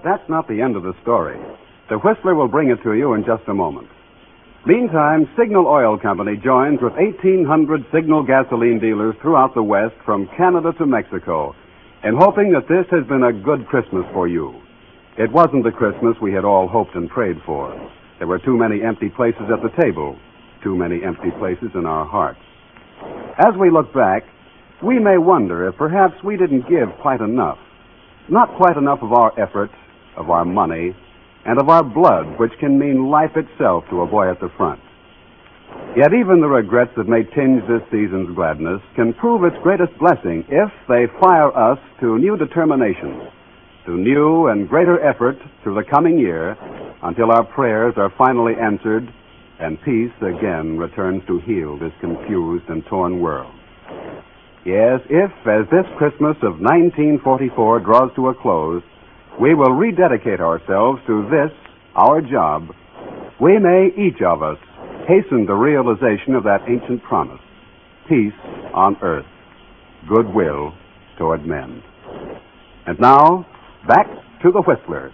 that's not the end of the story. The Whistler will bring it to you in just a moment. Meantime, Signal Oil Company joins with 1,800 Signal gasoline dealers throughout the West from Canada to Mexico in hoping that this has been a good Christmas for you. It wasn't the Christmas we had all hoped and prayed for. There were too many empty places at the table, too many empty places in our hearts. As we look back, we may wonder if perhaps we didn't give quite enough. Not quite enough of our effort, of our money, and of our blood, which can mean life itself to a boy at the front. Yet even the regrets that may tinge this season's gladness can prove its greatest blessing if they fire us to new determination, to new and greater effort through the coming year until our prayers are finally answered and peace again returns to heal this confused and torn world. Yes, if, as this Christmas of 1944 draws to a close, we will rededicate ourselves to this, our job, we may, each of us, hasten the realization of that ancient promise, peace on earth, goodwill toward men. And now, back to the Whistler.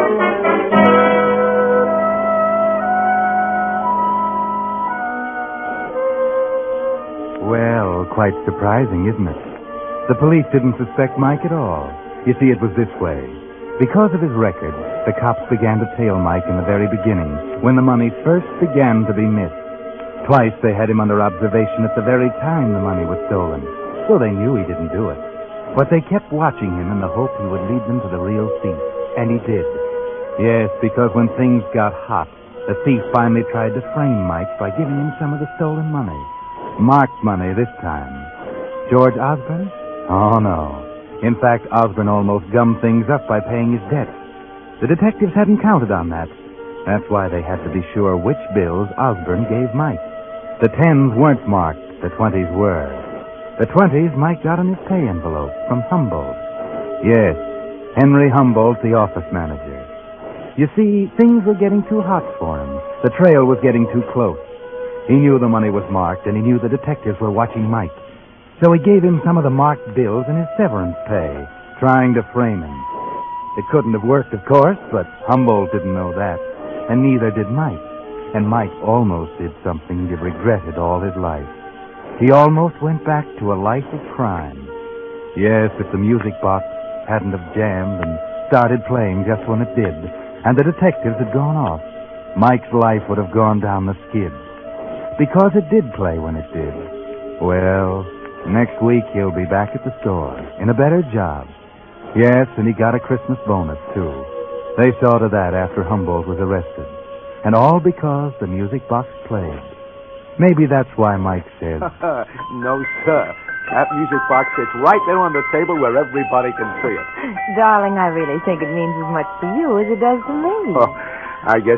Well, quite surprising, isn't it? The police didn't suspect Mike at all. You see, it was this way. Because of his record, the cops began to tail Mike in the very beginning, when the money first began to be missed. Twice they had him under observation at the very time the money was stolen, so they knew he didn't do it. But they kept watching him in the hope he would lead them to the real thief, and he did. Yes, because when things got hot, the thief finally tried to frame Mike by giving him some of the stolen money. Marked money this time. George Osborne? Oh, no. In fact, Osborne almost gummed things up by paying his debts. The detectives hadn't counted on that. That's why they had to be sure which bills Osborne gave Mike. The 10s weren't marked, the 20s were. The 20s Mike got in his pay envelope from Humboldt. Yes, Henry Humboldt, the office manager. You see, things were getting too hot for him. The trail was getting too close. He knew the money was marked, and he knew the detectives were watching Mike. So he gave him some of the marked bills in his severance pay, trying to frame him. It couldn't have worked, of course, but Humboldt didn't know that, and neither did Mike. And Mike almost did something he regretted all his life. He almost went back to a life of crime. Yes, if the music box hadn't have jammed and started playing just when it did, and the detectives had gone off, Mike's life would have gone down the skids. Because it did play when it did. Well, next week he'll be back at the store in a better job. Yes, and he got a Christmas bonus, too. They saw to that after Humboldt was arrested. And all because the music box played. Maybe that's why Mike said... No, sir. That music box sits right there on the table where everybody can see it. Darling, I really think it means as much to you as it does to me. Oh, I guess